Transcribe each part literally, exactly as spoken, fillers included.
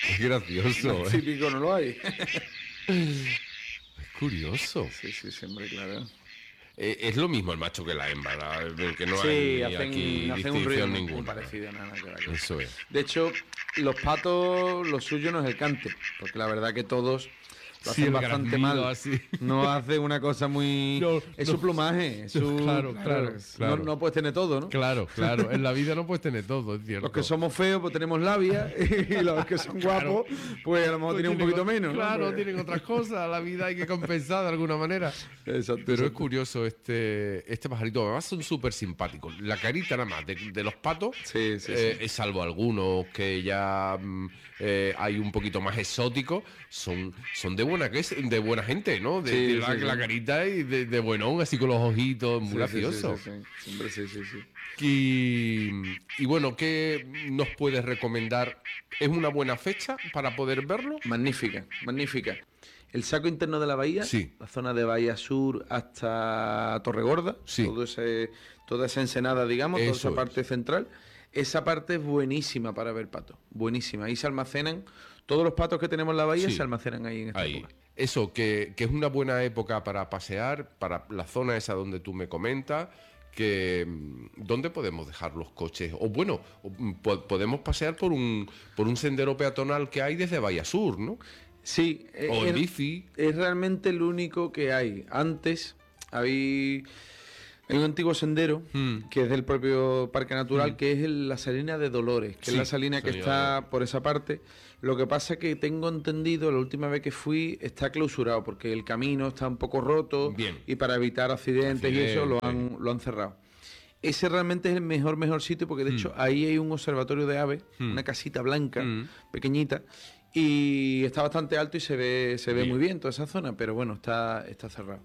Es gracioso. Más típico no lo hay. Es curioso. Sí, sí, siempre, claro. Eh, es lo mismo el macho que la hembra, ¿la? Que no sí, hay hacen, aquí hacen un distinción ruido ninguna. muy parecido, nada que ver. Eso es. De hecho, los patos, lo suyo no es el cante, porque la verdad que todos lo Sí, hacen el bastante graznido mal. así. No hace una cosa muy... No, es no. su plumaje, es su... Claro, claro, es- claro. No, no puedes tener todo, ¿no? Claro, claro. En la vida no puedes tener todo, es cierto. Los que somos feos, pues tenemos labia, y los que son guapos, pues a lo mejor Pues tienen un tienen poquito o- menos, ¿no? Claro, Pues- tienen otras cosas. La vida hay que compensar de alguna manera. Exacto, Pero es exacto. curioso este, este pajarito. Además son súper simpáticos. La carita nada más de, de los patos, Sí, sí, eh, sí. salvo algunos que ya mm, eh, hay un poquito más exóticos, son, son de buena que es- de buena gente, ¿no? De, Sí, de la, sí, sí. la carita y de, de buenón, así con los ojitos, muy Sí, gracioso. Sí, sí, sí, sí. Siempre sí, sí, sí. Y, y bueno, ¿qué nos puedes recomendar? ¿Es una buena fecha para poder verlo? Magnífica, magnífica. El saco interno de la bahía, Sí. la zona de Bahía Sur hasta Torregorda, Sí. todo ese, toda esa ensenada, digamos, toda Eso esa es. parte central, esa parte es buenísima para ver patos, buenísima. Ahí se almacenan, todos los patos que tenemos en la bahía Sí. se almacenan ahí en esta Ahí. época. Eso, que, que es una buena época para pasear, para la zona esa donde tú me comentas, que mm, ¿dónde podemos dejar los coches? O bueno, o, mm, po- podemos pasear por un por un sendero peatonal que hay desde Bahía Sur, ¿no? Sí, eh, O en es, bici. es realmente el único que hay. Antes había hay un antiguo sendero Mm. que es del propio Parque Natural, que es el- la Salina de Dolores, que Sí, es la salina que Salina de está Dolores. por esa parte. Lo que pasa que tengo entendido, la última vez que fui, está clausurado porque el camino está un poco roto. Bien. Y para evitar accidentes, y eso lo han, Accidentes. lo han cerrado. Ese realmente es el mejor, mejor sitio porque de hecho ahí hay un observatorio de aves, Mm. una casita blanca, Mm. pequeñita, y está bastante alto y se ve, se ve Bien. muy bien toda esa zona, pero bueno, está, está cerrado.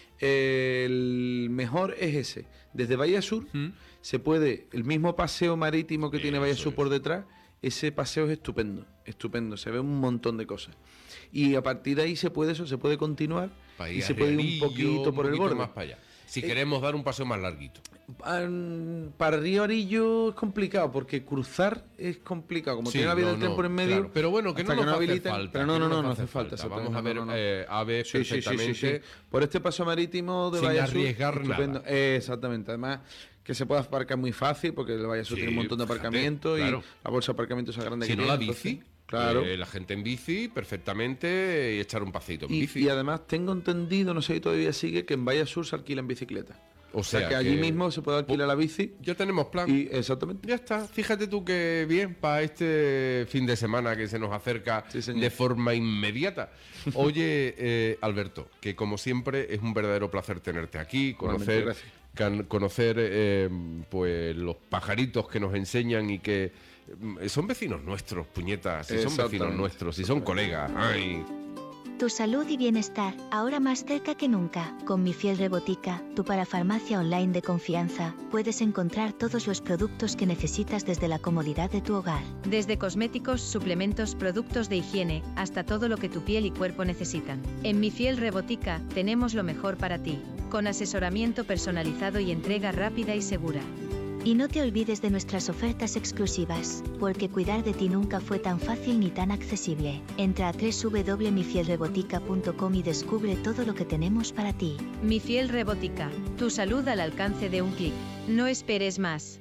El mejor es ese. Desde Bahía Sur Mm. se puede, el mismo paseo marítimo que tiene Bahía Eso Sur es. por detrás, ese paseo es estupendo, estupendo, se ve un montón de cosas. Y a partir de ahí se puede eso, se puede continuar Pa' y ir se a puede ir un Realillo, poquito por el poquito borde. más para allá. Si Eh, queremos dar un paseo más larguito. An- Para Río Arillo es complicado porque cruzar es complicado, como Sí, tiene la vía no, del tren no, por en medio. claro. Pero bueno, que no hasta nos hace habiliten, falta, pero no, que no, no no, nos no hace hace falta. falta. Vamos exactamente, a ver, no, no, no. eh, aves Sí, sí, sí, sí, sí. perfectamente. Por este paso marítimo de Sin Bahía Sur, arriesgar estupendo. nada. Eh, exactamente, además que se puede aparcar muy fácil porque el Bahía Sur Sí, tiene un montón de fíjate, aparcamientos claro. y la bolsa de aparcamiento es grande Si que no, tiene, la entonces, bici. claro. eh, la gente en bici, perfectamente, y echar un paseíto en Y, bici. y además tengo entendido, no sé si todavía sigue, que en Bahía Sur se alquilan bicicletas. O O sea, sea que allí que- mismo se puede alquilar la bici Ya tenemos plan. y exactamente. Ya está, fíjate tú que bien para este fin de semana que se nos acerca Sí, señor. de forma inmediata. Oye, eh, Alberto, que como siempre es un verdadero placer tenerte aquí, conocer, Igualmente, can- conocer eh, pues los pajaritos que nos enseñan y que mm, son vecinos nuestros, puñetas, si son vecinos Exactamente. nuestros, si son colegas. Ay. Tu salud y bienestar, ahora más cerca que nunca. Con Mi Fiel Rebotica, tu parafarmacia online de confianza, puedes encontrar todos los productos que necesitas desde la comodidad de tu hogar. Desde cosméticos, suplementos, productos de higiene, hasta todo lo que tu piel y cuerpo necesitan. En Mi Fiel Rebotica, tenemos lo mejor para ti, con asesoramiento personalizado y entrega rápida y segura. Y no te olvides de nuestras ofertas exclusivas, porque cuidar de ti nunca fue tan fácil ni tan accesible. Entra a doble u doble u doble u punto mi fiel rebotica punto com y descubre todo lo que tenemos para ti. Mi Fiel Rebotica, tu salud al alcance de un clic. No esperes más.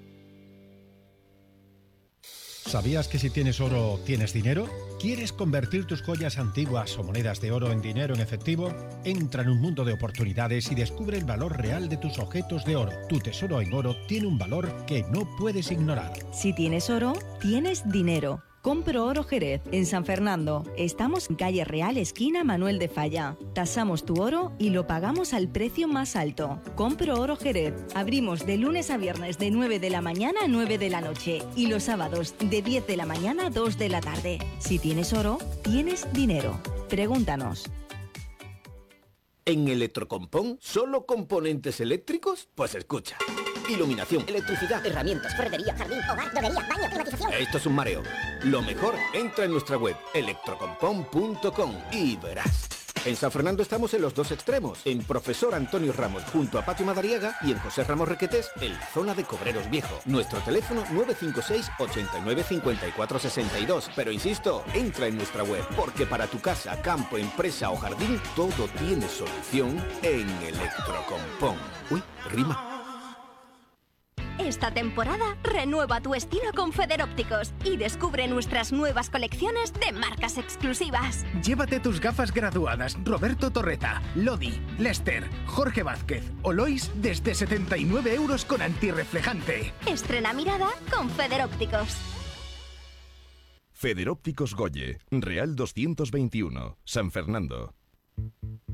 ¿Sabías que si tienes oro, tienes dinero? ¿Quieres convertir tus joyas antiguas o monedas de oro en dinero en efectivo? Entra en un mundo de oportunidades y descubre el valor real de tus objetos de oro. Tu tesoro en oro tiene un valor que no puedes ignorar. Si tienes oro, tienes dinero. Compro Oro Jerez, en San Fernando. Estamos en calle Real, esquina Manuel de Falla. Tasamos tu oro y lo pagamos al precio más alto. Compro Oro Jerez. Abrimos de lunes a viernes de nueve de la mañana a nueve de la noche. Y los sábados de diez de la mañana a dos de la tarde. Si tienes oro, tienes dinero. Pregúntanos. ¿En Electrocompón solo componentes eléctricos? Pues escucha. Iluminación, electricidad, Herramientas, ferretería, jardín, hogar, droguería, baño, climatización. esto es un mareo. Lo mejor, entra en nuestra web electrocompón punto com y verás. En San Fernando estamos en los dos extremos, en Profesor Antonio Ramos junto a Patio Madariaga y en José Ramos Requetés en la zona de Cobreros Viejo. Nuestro teléfono nueve cinco seis, ocho nueve cinco cuatro seis dos. Pero insisto, entra en nuestra web, porque para tu casa, campo, empresa o jardín, todo tiene solución en Electrocompón. Uy, rima. Esta temporada renueva tu estilo con Federópticos y descubre nuestras nuevas colecciones de marcas exclusivas. Llévate tus gafas graduadas Roberto Torreta, Lodi, Lester, Jorge Vázquez o Lois desde setenta y nueve euros con antirreflejante. Estrena mirada con Federópticos. Federópticos Goye, Real doscientos veintiuno, San Fernando.